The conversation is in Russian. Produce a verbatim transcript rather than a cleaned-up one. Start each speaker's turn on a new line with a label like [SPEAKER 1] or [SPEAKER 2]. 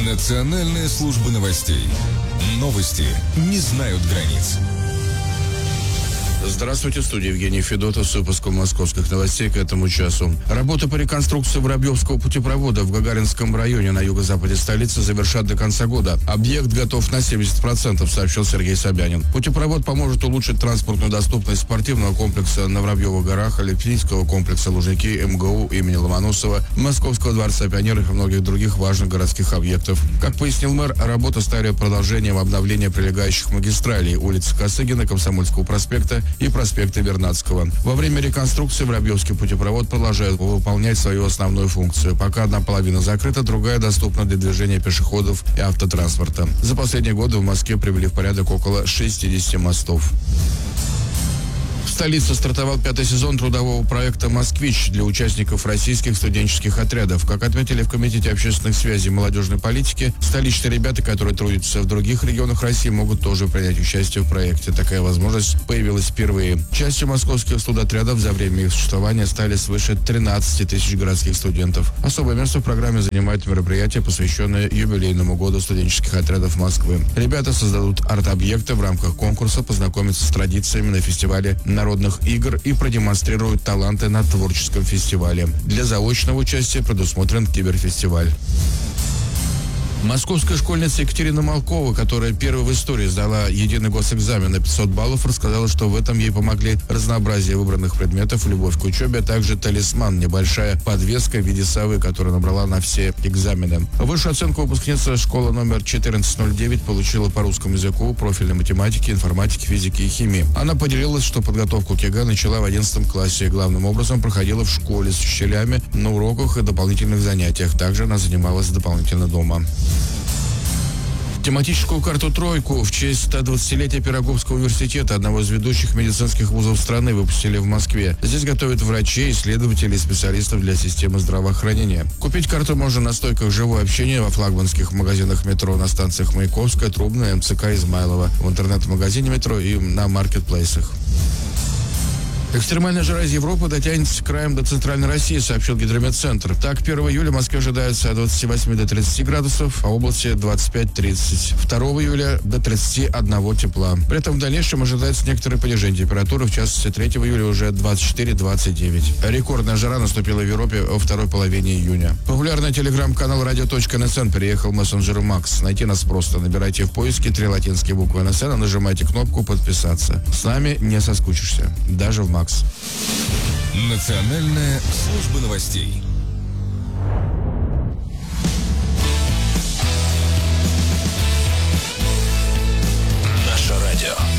[SPEAKER 1] Национальная служба новостей. Новости не знают границ.
[SPEAKER 2] Здравствуйте, в студии Евгений Федотов с выпуском московских новостей к этому часу. Работы по реконструкции Воробьевского путепровода в Гагаринском районе на юго-западе столицы завершат до конца года. Объект готов на семьдесят процентов, сообщил Сергей Собянин. Путепровод поможет улучшить транспортную доступность спортивного комплекса на Воробьевых горах, Олимпийского комплекса Лужники, МГУ имени Ломоносова, Московского дворца пионеров и многих других важных городских объектов. Как пояснил мэр, работа стали продолжением обновления прилегающих магистралей улицы Косыгина, Комсомольского проспекта и проспекта Вернадского. Во время реконструкции Воробьевский путепровод продолжает выполнять свою основную функцию. Пока одна половина закрыта, другая доступна для движения пешеходов и автотранспорта. За последние годы в Москве привели в порядок около шестидесяти мостов. В столице стартовал пятый сезон трудового проекта «Москвич» для участников российских студенческих отрядов. Как отметили в Комитете общественных связей и молодежной политики, столичные ребята, которые трудятся в других регионах России, могут тоже принять участие в проекте. Такая возможность появилась впервые. Частью московских студотрядов за время их существования стали свыше тринадцати тысяч городских студентов. Особое место в программе занимает мероприятие, посвященное юбилейному году студенческих отрядов Москвы. Ребята создадут арт-объекты в рамках конкурса, познакомятся с традициями на фестивале народных игр и продемонстрируют таланты на творческом фестивале. Для заочного участия предусмотрен киберфестиваль. Московская школьница Екатерина Малкова, которая первой в истории сдала единый госэкзамен на пятьсот баллов, рассказала, что в этом ей помогли разнообразие выбранных предметов, любовь к учебе, а также талисман, небольшая подвеска в виде совы, которую набрала на все экзамены. Высшую оценку выпускница школы номер четырнадцать ноль девять получила по русскому языку, профильной математике, информатике, физике и химии. Она поделилась, что подготовку к ЕГЭ начала в одиннадцатом классе и главным образом проходила в школе с учителями на уроках и дополнительных занятиях. Также она занималась дополнительно дома. Тематическую карту «Тройку» в честь ста двадцатилетия Пироговского университета, одного из ведущих медицинских вузов страны, выпустили в Москве. Здесь готовят врачей, исследователей и специалистов для системы здравоохранения. Купить карту можно на стойках «Живое общение» во флагманских магазинах метро на станциях Маяковская, Трубная, МЦК, Измайлова, в интернет-магазине метро и на маркетплейсах. Экстремальная жара из Европы дотянется краем до центральной России, сообщил Гидрометцентр. Так, первого июля в Москве ожидается от двадцати восьми до тридцати градусов, а в области двадцать пять - тридцать. второго июля до тридцати одного тепла. При этом в дальнейшем ожидается некоторое понижение температуры, в частности, третьего июля уже двадцать четыре - двадцать девять. Рекордная жара наступила в Европе во второй половине июня. Популярный телеграм-канал радио точка эн эс эн переехал в мессенджер Макс. Найти нас просто. Набирайте в поиске три латинские буквы эн эс эн и нажимайте кнопку «Подписаться». С нами не соскучишься. Даже в Макс.
[SPEAKER 1] Национальная служба новостей.
[SPEAKER 3] Наше радио.